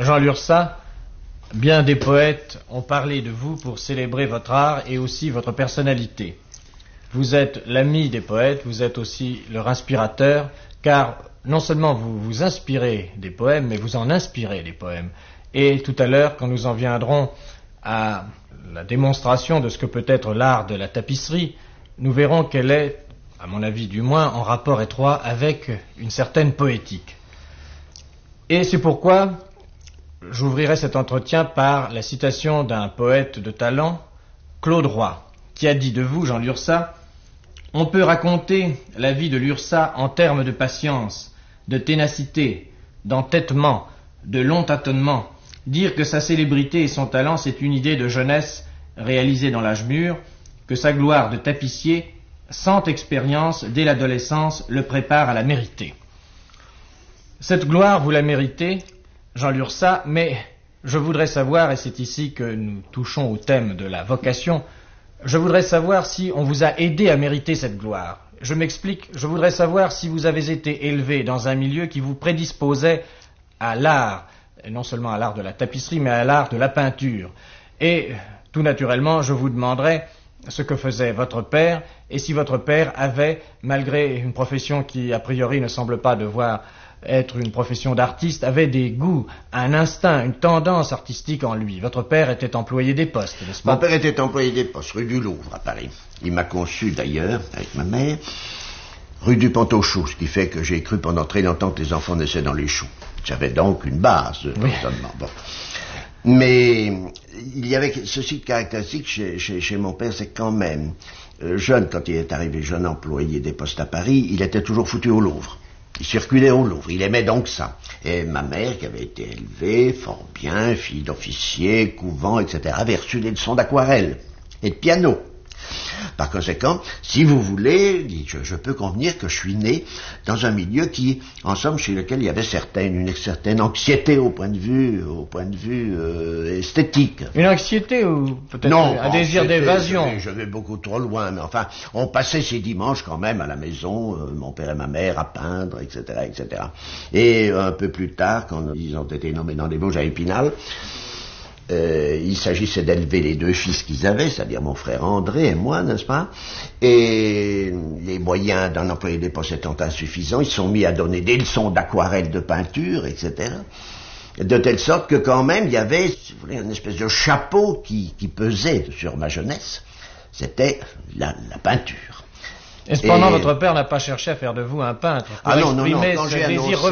Jean Lurçat, bien des poètes ont parlé de vous pour célébrer votre art et aussi votre personnalité. Vous êtes l'ami des poètes, vous êtes aussi leur inspirateur, car non seulement vous vous inspirez des poèmes, mais vous en inspirez des poèmes. Et tout à l'heure, quand nous en viendrons à la démonstration de ce que peut être l'art de la tapisserie, nous verrons qu'elle est, à mon avis du moins, en rapport étroit avec une certaine poétique. Et c'est pourquoi j'ouvrirai cet entretien par la citation d'un poète de talent, Claude Roy, qui a dit de vous, Jean Lurçat, « On peut raconter la vie de Lurçat en termes de patience, de ténacité, d'entêtement, de long tâtonnement. Dire que sa célébrité et son talent, c'est une idée de jeunesse réalisée dans l'âge mûr, que sa gloire de tapissier, sans expérience, dès l'adolescence, le prépare à la mériter. » Cette gloire, vous la méritez, Jean Lurçat, mais je voudrais savoir, et c'est ici que nous touchons au thème de la vocation, je voudrais savoir si on vous a aidé à mériter cette gloire. Je m'explique, je voudrais savoir si vous avez été élevé dans un milieu qui vous prédisposait à l'art, et non seulement à l'art de la tapisserie, mais à l'art de la peinture. Et tout naturellement, je vous demanderai ce que faisait votre père, et si votre père avait, malgré une profession qui a priori ne semble pas devoir être une profession d'artiste, avait des goûts, un instinct, une tendance artistique en lui. Votre père était employé des postes, n'est-ce pas? Mon père était employé des postes, rue du Louvre, à Paris. Il m'a conçu, d'ailleurs, avec ma mère, rue du Pont aux Choux, ce qui fait que j'ai cru pendant très longtemps que les enfants naissaient dans les choux. J'avais donc une base de raisonnement. Bon. Mais il y avait ceci de caractéristique chez mon père, c'est quand même, jeune, quand il est arrivé jeune employé des postes à Paris, il était toujours foutu au Louvre. Il circulait au Louvre, il aimait donc ça. Et ma mère, qui avait été élevée, fort bien, fille d'officier, couvent, etc., avait reçu des leçons d'aquarelle et de piano. Par conséquent, si vous voulez, je peux convenir que je suis né dans un milieu qui, en somme, chez lequel il y avait une certaine anxiété au point de vue esthétique. Une anxiété ou peut-être un désir d'évasion? Je vais beaucoup trop loin, mais enfin, on passait ces dimanches quand même à la maison, mon père et ma mère, à peindre, etc., etc. Et un peu plus tard, quand ils ont été nommés dans les Vosges à Épinal, il s'agissait d'élever les deux fils qu'ils avaient, c'est-à-dire mon frère André et moi, n'est-ce pas? Et les moyens d'un employé des postes étant insuffisants, ils se sont mis à donner des leçons d'aquarelle, de peinture, etc. De telle sorte que quand même, il y avait, si vous voulez, une espèce de chapeau qui pesait sur ma jeunesse. C'était la peinture. Et cependant, votre père n'a pas cherché à faire de vous un peintre pour exprimer ce désir